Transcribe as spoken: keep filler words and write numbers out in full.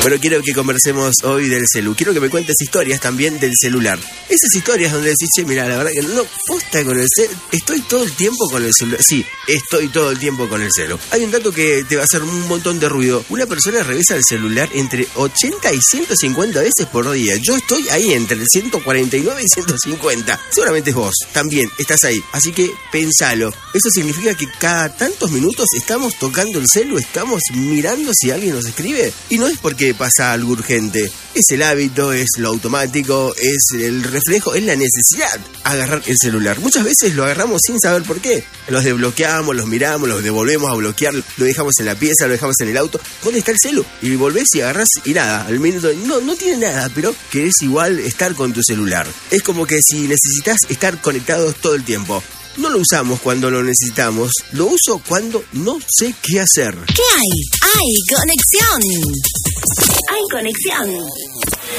Pero quiero que conversemos hoy del celu. Quiero que me cuentes historias también del celular. Esas historias donde decís, che, mira, la verdad que no, posta con el celu. Estoy todo el tiempo con el celular. Sí, estoy todo el tiempo con el celu. Hay un dato que te va a hacer un montón de ruido. Una persona revisa el celular entre ochenta y ciento cincuenta veces por día. Yo estoy ahí entre el ciento cuarenta y nueve y ciento cincuenta. Seguramente es vos. También estás ahí. Así que pensalo. Eso significa que cada tantos minutos estamos tocando el celu, estamos mirando si alguien nos escribe. Y no es porque pasa algo urgente. Es el hábito, es lo automático, es el reflejo, es la necesidad. Agarrar el celular. Muchas veces lo agarramos sin saber por qué. Los desbloqueamos, los miramos, los devolvemos a bloquear, lo dejamos en la pieza, lo dejamos en el auto. ¿Dónde está el celu? Y volvés y agarrás y nada, al minuto, no, no tiene nada, pero querés igual estar con tu celular. Es como que si necesitas estar conectados todo el tiempo. No lo usamos cuando lo necesitamos, lo uso cuando no sé qué hacer. ¿Qué hay? ¡Hay conexión! ¡Hay conexión!